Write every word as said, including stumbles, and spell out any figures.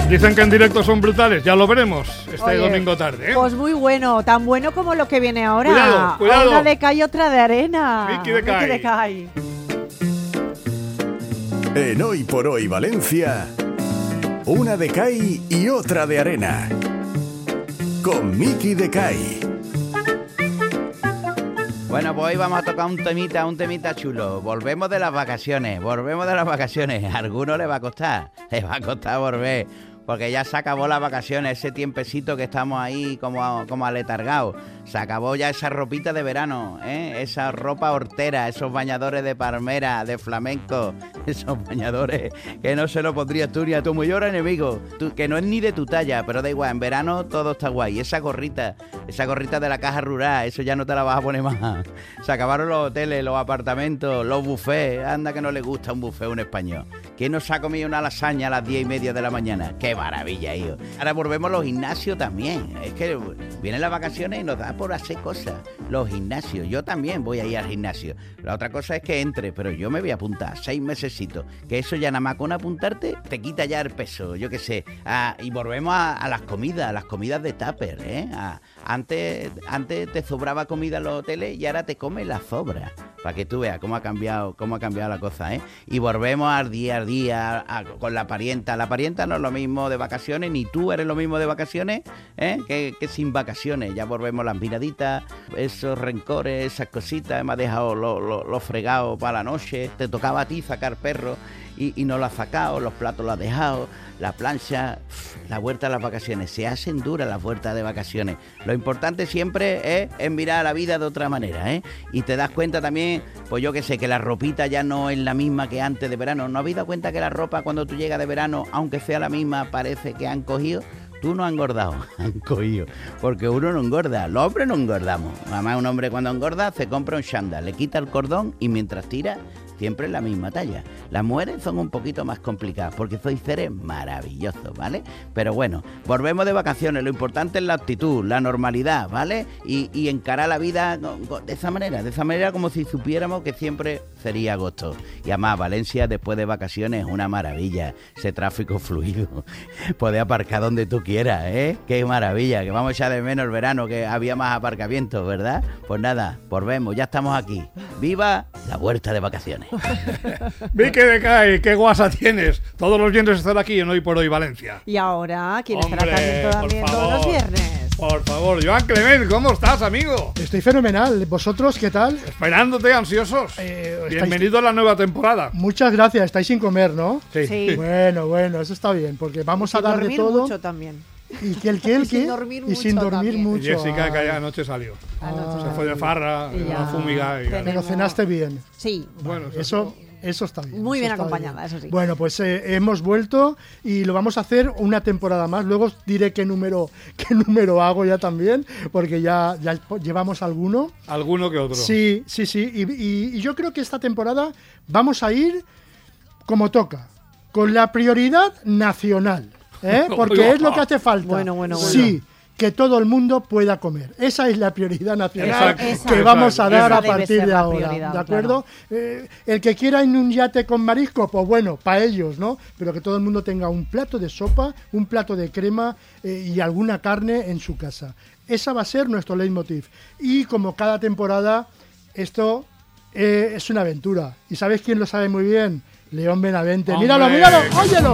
Dicen que en directo son brutales, ya lo veremos este Oye, domingo tarde, ¿eh? Pues muy bueno, tan bueno como lo que viene ahora. Cuidado, cuidado. Una de cal y otra de arena. Miki de Cai. Miki de Cai. En Hoy por Hoy Valencia, una de Cai y otra de arena. Con Miki de Cai. Bueno, pues hoy vamos a tocar un temita, un temita chulo. Volvemos de las vacaciones, volvemos de las vacaciones. A alguno le va a costar, le va a costar volver, porque ya se acabó las vacaciones, ese tiempecito que estamos ahí como, como aletargados. Se acabó ya esa ropita de verano, ¿eh? Esa ropa hortera, esos bañadores de palmera, de flamenco, esos bañadores que no se lo pondrías tú ni a tu mayor enemigo, tú, que no es ni de tu talla, pero da igual, en verano todo está guay. Esa gorrita, esa gorrita de la caja rural, eso ya no te la vas a poner más. Se acabaron los hoteles, los apartamentos, los buffets. Anda que no le gusta un buffet a un español. ¿Quién nos ha comido una lasaña a las diez y media de la mañana? ¡Qué maravilla, hijo! Ahora volvemos a los gimnasios también. Es que vienen las vacaciones y nos da por hacer cosas. Los gimnasios, yo también voy a ir al gimnasio. La otra cosa es que entre, pero yo me voy a apuntar seis mesecitos, que eso ya nada más con apuntarte te quita ya el peso, yo qué sé. Ah, y volvemos a, a las comidas, a las comidas de tupper, ¿eh? A, antes, antes te sobraba comida en los hoteles y ahora te comes la sobra, para que tú veas cómo ha cambiado, cómo ha cambiado la cosa, ¿eh? Y volvemos al día a día a, con la parienta. La parienta no es lo mismo de vacaciones, ni tú eres lo mismo de vacaciones, ¿eh? que, que sin vacaciones. Ya volvemos las miraditas, esos rencores, esas cositas. Me ha dejado los lo, lo fregados para la noche. Te tocaba a ti sacar perro y, y no lo has sacado, los platos lo has dejado, la plancha. La vuelta a las vacaciones, se hacen duras las vueltas de vacaciones. Lo importante siempre es, es mirar a la vida de otra manera, ¿eh? Y te das cuenta también, pues yo que sé, que la ropita ya no es la misma que antes de verano. ¿No habéis dado cuenta que la ropa cuando tú llegas de verano, aunque sea la misma, parece que han cogido? Tú no has engordado, han cogido, porque uno no engorda, los hombres no engordamos. Además, un hombre cuando engorda se compra un chándal, le quita el cordón y mientras tira, siempre es la misma talla. Las mujeres son un poquito más complicadas porque sois seres maravillosos, ¿vale? Pero bueno, volvemos de vacaciones, lo importante es la actitud, la normalidad, ¿vale? Y, y encarar la vida de esa manera, de esa manera como si supiéramos que siempre sería agosto. Y además, Valencia después de vacaciones es una maravilla, ese tráfico fluido, poder aparcar donde tú quieras, ¿eh? Qué maravilla, que vamos a echar de menos el verano, que había más aparcamientos, ¿verdad? Pues nada, volvemos, ya estamos aquí. ¡Viva la vuelta de vacaciones! Miki de Cai, qué guasa tienes. Todos los viernes están aquí en Hoy por Hoy Valencia. Y ahora, ¿quién Hombre, estará también, también por todos los favor. viernes? Por favor, Joan Clement, ¿cómo estás, amigo? Estoy fenomenal. ¿Vosotros qué tal? Esperándote, ansiosos. Eh, estáis- Bienvenido a la nueva temporada. Muchas gracias. Estáis sin comer, ¿no? Sí. Sí. Bueno, bueno, eso está bien, porque vamos a Sin dar de dormir todo. mucho también. Y que el que el Y sin que dormir y sin mucho dormir también. mucho. Jessica, que Ay, anoche salió. Anoche Se fue de farra, Y en ya una fumiga. Y, tenemos- Pero cenaste bien. Sí, bueno, Eso, eso está bien. Muy eso bien está acompañada, eso sí. Bueno, pues eh, hemos vuelto y lo vamos a hacer una temporada más. Luego os diré qué número, qué número hago ya también, porque ya, ya llevamos alguno. alguno que otro. Sí, sí, sí. Y, y- y yo creo que esta temporada vamos a ir como toca, con la prioridad nacional, ¿eh? Porque es lo que hace falta. Bueno, bueno, bueno. Sí, que todo el mundo pueda comer. Esa es la prioridad nacional Exacto, que exacto. vamos a dar Esa a debe partir ser de la ahora. prioridad, ¿De acuerdo? Eh, el que quiera en un yate con marisco, pues bueno, para ellos, ¿no? Pero que todo el mundo tenga un plato de sopa, un plato de crema eh, y alguna carne en su casa. Esa va a ser nuestro leitmotiv. Y como cada temporada, esto eh, es una aventura. ¿Y sabes quién lo sabe muy bien? León Benavente. Hombre, Míralo, míralo, qué óyelo.